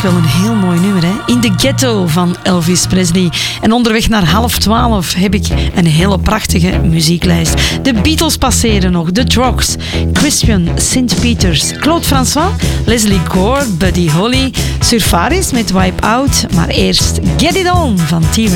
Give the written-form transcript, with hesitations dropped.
wel een heel mooi nummer, hè? In the Ghetto van Elvis Presley. En onderweg naar 11:30 heb ik een hele prachtige muzieklijst. De Beatles passeren nog, The Trogs, Christian St. Peters, Claude François, Leslie Gore, Buddy Holly, Surfaris met Wipe Out. Maar eerst Get It On van T.